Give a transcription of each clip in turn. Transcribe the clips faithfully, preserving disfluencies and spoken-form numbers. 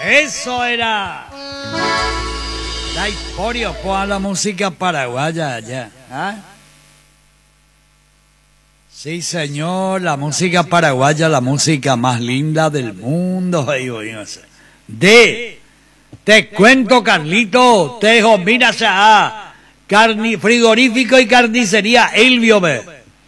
Eso era. Daiporio, pon la música paraguaya allá. ¿Ah? Sí, señor, la música paraguaya, la música más linda del mundo. De, te cuento, Carlito, te dejo, mira ya, carni, frigorífico y carnicería Elvio, ve.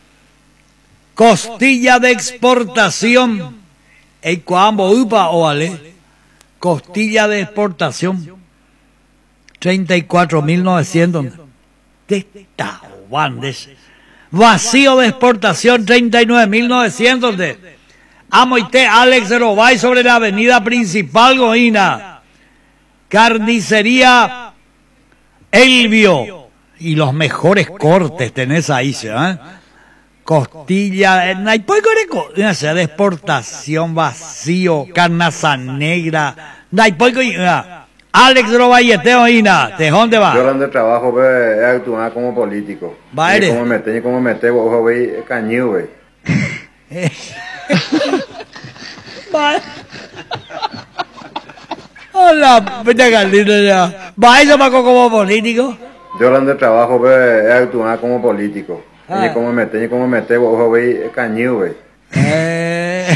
Costilla de exportación. El coambo upa o vale. Costilla de exportación. treinta y cuatro mil novecientos. Testa, Wandes. Vacío de exportación, treinta y nueve mil novecientos de Amoité Alex Robay sobre la avenida principal Goina. Carnicería Elvio. Y los mejores cortes tenés ahí, ¿eh? Costilla, de exportación, vacío, carnaza negra. Alex Robayeteo, Ina, ¿de dónde va? Yo donde trabajo, ve, es actuar como político. Va, eres. Como mete, como mete, ojo, ve, cañú, ve. Va. Hola, vete Carlito ya. Va, eso va como político. Yo donde trabajo, ve, es actuar como político. Ah. Y como mete, como mete, ojo, ve, cañú, ve. Eh.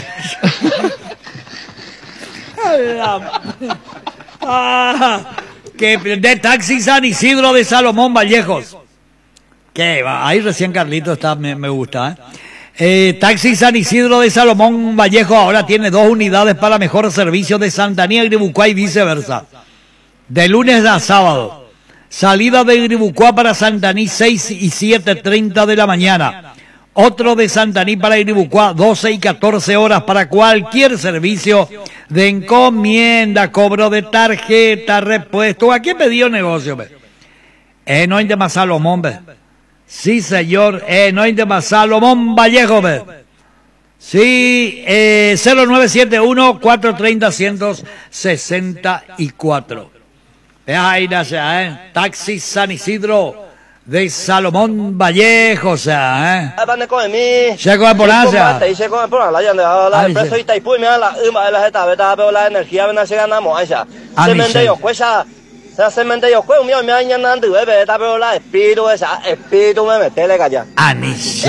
Hola. Ah, que de Taxi San Isidro de Salomón Vallejos. Que va, ahí recién Carlito está, me, me gusta. ¿eh? Eh, Taxi San Isidro de Salomón Vallejo ahora tiene dos unidades para mejor servicio de Santaní a Gribucuá y viceversa. De lunes a sábado. Salida de Gribucuá para Santaní seis y siete treinta de la mañana. Otro de Santaní para Gribucuá doce y catorce horas para cualquier servicio de encomienda, cobro de tarjeta, repuesto. ¿A quién pedido negocio? Be? Eh, no hay de más Salomón, be. Sí, señor. Eh, no hay de más Salomón Vallejo, be. Sí, eh, cero nueve siete uno, cuatro tres cero, uno seis cuatro. Deja ahí, ¿eh? Taxi San Isidro de Salomón Vallejo, o sea, ¿eh? Se come por ansia. Se come por ansia. La empresa y Taipú, mira la uma de la jeta, beta, pero la energía ven a llegar a moancia. Semente yo cuesa, se semente yo cuesa, mira, mira, ya no ande, beta, pero la espíritu esa, espíritu me mete le calla. Anishen.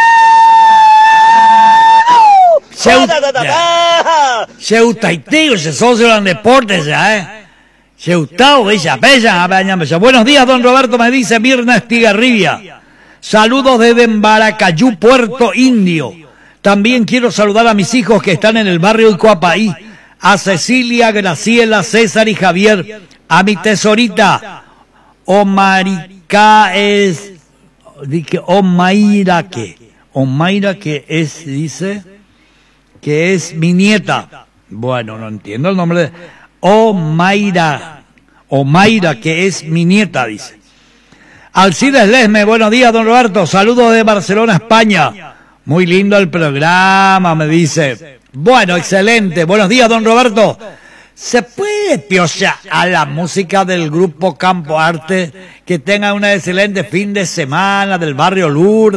Se utaiteo, se socio en deportes, ¿eh? Buenos días, don Roberto, me dice Mirna Estigarribia. Saludos desde Embaracayú, Puerto Indio. También quiero saludar a mis hijos que están en el barrio Icoapaí. A Cecilia, Graciela, César y Javier. A mi tesorita, Omarica es... Omaira que... Omaira que es, dice... Que es mi nieta. Bueno, no entiendo el nombre de... Omaira, Omaira, que es mi nieta, dice. Alcides Lesme, buenos días, don Roberto, saludos de Barcelona, España. Muy lindo el programa, me dice. Bueno, excelente, buenos días, don Roberto. ¿Se puede piosear a la música del grupo Campo Arte? Que tenga un excelente fin de semana del barrio Lourdes.